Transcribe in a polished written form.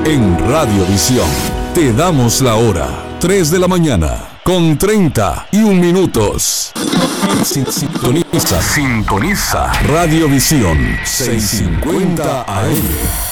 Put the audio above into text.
En Radiovisión te damos la hora, 3 de la mañana, con 31 minutos. Sintoniza Radiovisión 650 AM.